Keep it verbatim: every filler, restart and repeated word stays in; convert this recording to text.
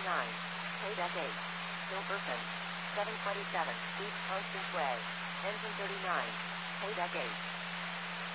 nine. Paydeck eight. Hilberton. seven twenty-seven. East Constance Way. Engine thirty-nine. Paydeck eight.